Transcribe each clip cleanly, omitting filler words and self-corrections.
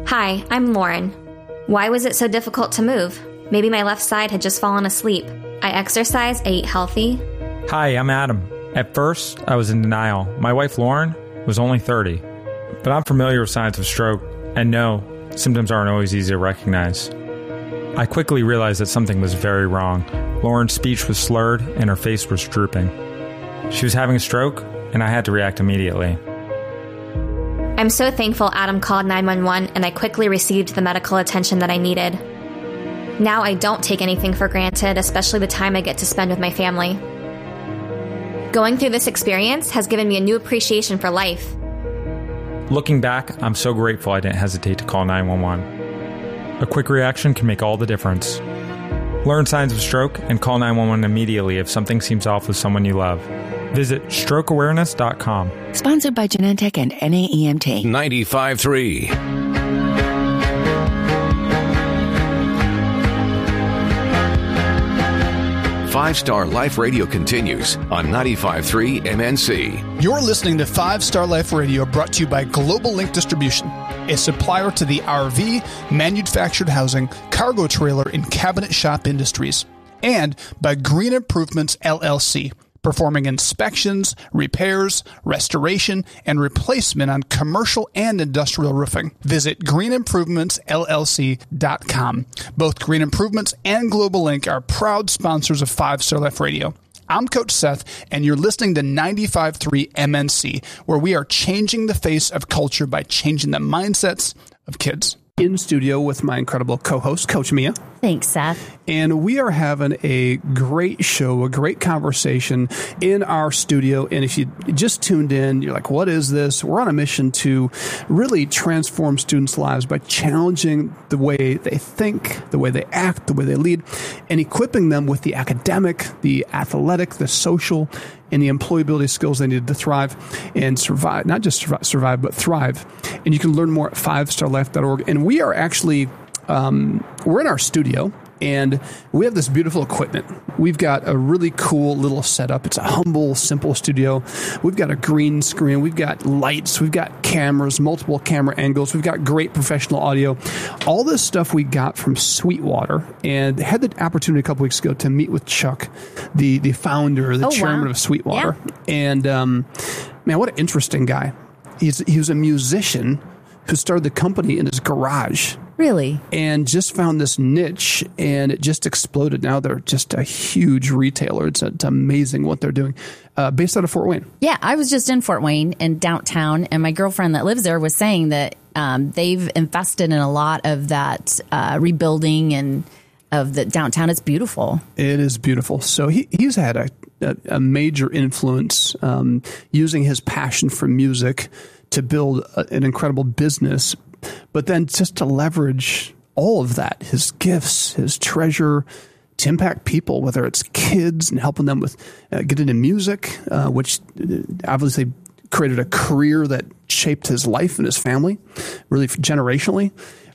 Hi, I'm Lauren. Why was it so difficult to move? Maybe my left side had just fallen asleep. I exercise, I eat healthy. Hi, I'm Adam. At first, I was in denial. My wife, Lauren, was only 30. But I'm familiar with signs of stroke, and no, symptoms aren't always easy to recognize. I quickly realized that something was very wrong. Lauren's speech was slurred, and her face was drooping. She was having a stroke, and I had to react immediately. I'm so thankful Adam called 911 and I quickly received the medical attention that I needed. Now I don't take anything for granted, especially the time I get to spend with my family. Going through this experience has given me a new appreciation for life. Looking back, I'm so grateful I didn't hesitate to call 911. A quick reaction can make all the difference. Learn signs of stroke and call 911 immediately if something seems off with someone you love. Visit strokeawareness.com. Sponsored by Genentech and NAEMT. 95.3. Five Star Life Radio continues on 95.3 MNC. You're listening to 5 Star Life Radio, brought to you by Global Link Distribution, a supplier to the RV, manufactured housing, cargo trailer, and cabinet shop industries, and by Green Improvements LLC, performing inspections, repairs, restoration, and replacement on commercial and industrial roofing. Visit greenimprovements.llc.com. Both Green Improvements and Global Link are proud sponsors of 5 Star Life Radio. I'm Coach Seth, and you're listening to 95.3 MNC, where we are changing the face of culture by changing the mindsets of kids. In studio with my incredible co-host, Coach Mia. Thanks, Seth. And we are having a great show, a great conversation in our studio. And if you just tuned in, you're like, what is this? We're on a mission to really transform students' lives by challenging the way they think, the way they act, the way they lead, and equipping them with the academic, the athletic, the social, and the employability skills they need to thrive and survive, not just survive, but thrive. And you can learn more at 5starlife.org. And we are actually, we're in our studio, and we have this beautiful equipment. We've got a really cool little setup. It's a humble, simple studio. We've got a green screen. We've got lights. We've got cameras, multiple camera angles. We've got great professional audio. All this stuff we got from Sweetwater, and had the opportunity a couple weeks ago to meet with Chuck, the founder, the chairman of Sweetwater. Yeah. And man, what an interesting guy. He was a musician who started the company in his garage. Really? And just found this niche, and it just exploded. Now they're just a huge retailer. It's amazing what they're doing. Based out of Fort Wayne. Yeah, I was just in Fort Wayne in downtown, and my girlfriend that lives there was saying that they've invested in a lot of that rebuilding and of the downtown. It's beautiful. It is beautiful. So he's had a major influence using his passion for music to build an incredible business, but then just to leverage all of that, his gifts, his treasure, to impact people, whether it's kids and helping them with get into music, which obviously created a career that shaped his life and his family, really generationally.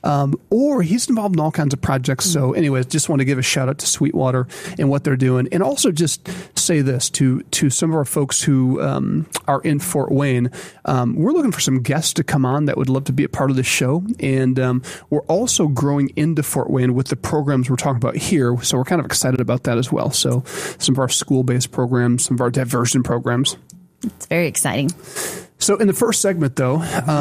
Or he's involved in all kinds of projects. So anyways, just want to give a shout out to Sweetwater and what they're doing. And also just say this to some of our folks who are in Fort Wayne. We're looking for some guests to come on that would love to be a part of the show. And we're also growing into Fort Wayne with the programs we're talking about here. So we're kind of excited about that as well. So some of our school-based programs, some of our diversion programs. It's very exciting. So in the first segment, though,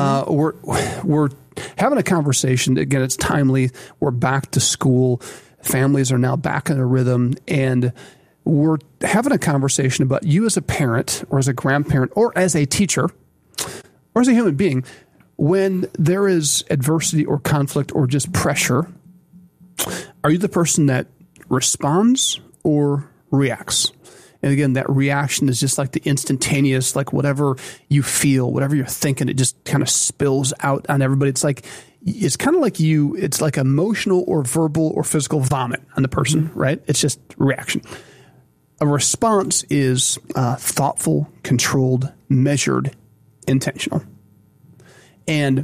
we're having a conversation. Again, it's timely. We're back to school. Families are now back in a rhythm. And we're having a conversation about you as a parent or as a grandparent or as a teacher or as a human being. When there is adversity or conflict or just pressure, are you the person that responds or reacts? And again, that reaction is just like the instantaneous, like whatever you feel, whatever you're thinking, it just kind of spills out on everybody. It's kind of like it's like emotional or verbal or physical vomit on the person, right? It's just reaction. A response is thoughtful, controlled, measured, intentional. And